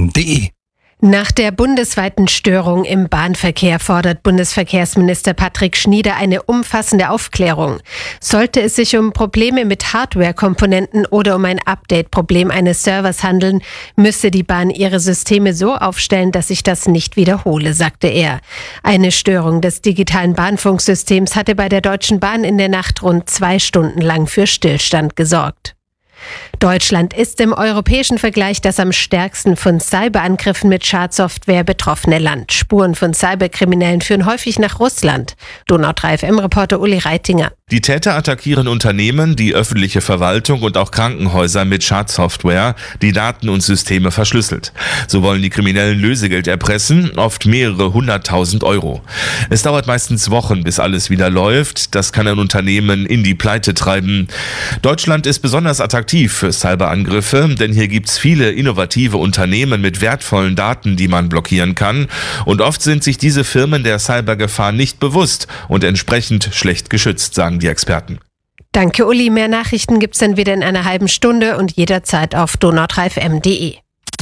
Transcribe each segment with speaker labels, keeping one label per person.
Speaker 1: donau3fm.de.
Speaker 2: Nach der bundesweiten Störung im Bahnverkehr fordert Bundesverkehrsminister Patrick Schnieder eine umfassende Aufklärung. Sollte es sich um Probleme mit Hardware-Komponenten oder um ein Update-Problem eines Servers handeln, müsse die Bahn ihre Systeme so aufstellen, dass sich das nicht wiederhole, sagte er. Eine Störung des digitalen Bahnfunksystems hatte bei der Deutschen Bahn in der Nacht rund 2 Stunden lang für Stillstand gesorgt. Deutschland ist im europäischen Vergleich das am stärksten von Cyberangriffen mit Schadsoftware betroffene Land. Spuren von Cyberkriminellen führen häufig nach Russland. Donau3FM-Reporter Uli Reitinger.
Speaker 3: Die Täter attackieren Unternehmen, die öffentliche Verwaltung und auch Krankenhäuser mit Schadsoftware, die Daten und Systeme verschlüsselt. So wollen die Kriminellen Lösegeld erpressen, oft mehrere 100.000 Euro. Es dauert meistens Wochen, bis alles wieder läuft. Das kann ein Unternehmen in die Pleite treiben. Deutschland ist besonders attraktiv für Cyberangriffe, denn hier gibt's viele innovative Unternehmen mit wertvollen Daten, die man blockieren kann. Und oft sind sich diese Firmen der Cybergefahr nicht bewusst und entsprechend schlecht geschützt, sagen die Experten.
Speaker 2: Danke, Uli. Mehr Nachrichten gibt's dann wieder in einer halben Stunde und jederzeit auf donau3fm.de.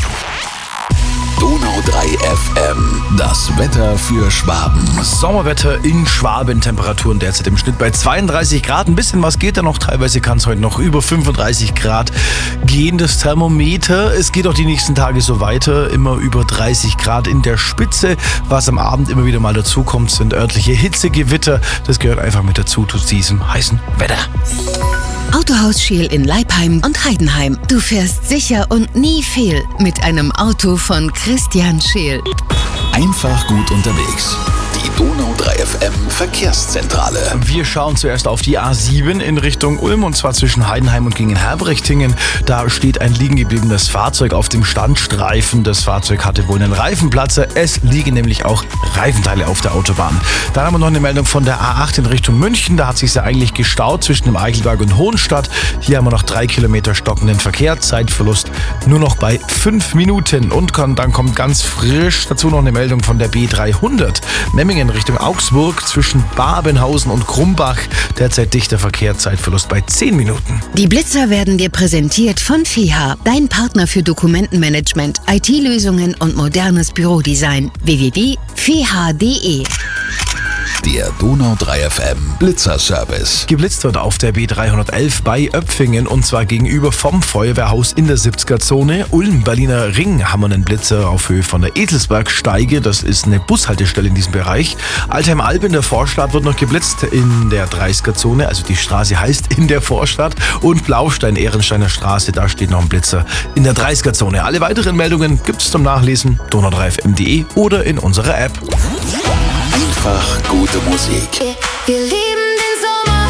Speaker 1: Donau3FM, das Wetter für Schwaben.
Speaker 4: Sommerwetter in Schwaben, Temperaturen derzeit im Schnitt bei 32 Grad. Ein bisschen was geht da noch, teilweise kann es heute noch über 35 Grad gehen, das Thermometer. Es geht auch die nächsten Tage so weiter, immer über 30 Grad in der Spitze. Was am Abend immer wieder mal dazukommt, sind örtliche Hitzegewitter. Das gehört einfach mit dazu zu diesem heißen Wetter.
Speaker 5: Autohaus Scheel in Leipheim und Heidenheim. Du fährst sicher und nie fehl mit einem Auto von Christian Scheel.
Speaker 1: Einfach gut unterwegs. Die Donau3FM Verkehrszentrale.
Speaker 4: Wir schauen zuerst auf die A7 in Richtung Ulm und zwar zwischen Heidenheim und gegen Herbrechtingen. Da steht ein liegen gebliebenes Fahrzeug auf dem Standstreifen. Das Fahrzeug hatte wohl einen Reifenplatzer. Es liegen nämlich auch Reifenteile auf der Autobahn. Dann haben wir noch eine Meldung von der A8 in Richtung München. Da hat sich ja eigentlich gestaut zwischen dem Eichelberg und Hohenstadt. Hier haben wir noch 3 Kilometer stockenden Verkehr. Zeitverlust nur noch bei 5 Minuten. Und dann kommt ganz frisch dazu noch eine Meldung von der B300. Memmingen Richtung Augsburg zwischen Babenhausen und Krumbach. Derzeit dichter Verkehr, Zeitverlust bei 10 Minuten.
Speaker 5: Die Blitzer werden dir präsentiert von FEHA, dein Partner für Dokumentenmanagement, IT-Lösungen und modernes Bürodesign. www.feha.de.
Speaker 1: Der Donau3FM Blitzerservice.
Speaker 4: Geblitzt wird auf der B311 bei Öpfingen und zwar gegenüber vom Feuerwehrhaus in der 70er-Zone. Ulm-Berliner Ring haben wir einen Blitzer auf Höhe von der Edelsbergsteige. Das ist eine Bushaltestelle in diesem Bereich. Altheim-Alb in der Vorstadt wird noch geblitzt in der 30er-Zone. Also die Straße heißt in der Vorstadt. Und Blaustein-Ehrensteiner Straße, da steht noch ein Blitzer in der 30er-Zone. Alle weiteren Meldungen gibt es zum Nachlesen donau3fm.de oder in unserer App.
Speaker 1: Einfach gute Musik.
Speaker 6: Wir lieben den Sommer.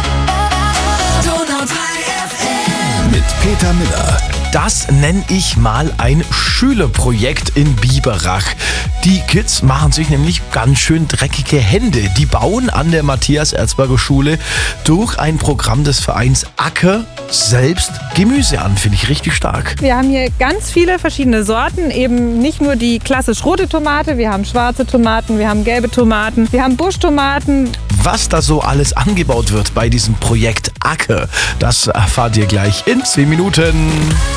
Speaker 6: Donau3FM.
Speaker 1: Mit Peter Miller.
Speaker 4: Das nenne ich mal ein Schülerprojekt in Biberach. Die Kids machen sich nämlich ganz schön dreckige Hände. Die bauen an der Matthias-Erzberger Schule durch ein Programm des Vereins Acker selbst Gemüse an. Finde ich richtig stark.
Speaker 7: Wir haben hier ganz viele verschiedene Sorten. Eben nicht nur die klassisch rote Tomate, wir haben schwarze Tomaten, wir haben gelbe Tomaten, wir haben Buschtomaten.
Speaker 4: Was da so alles angebaut wird bei diesem Projekt Acker, das erfahrt ihr gleich in 10 Minuten.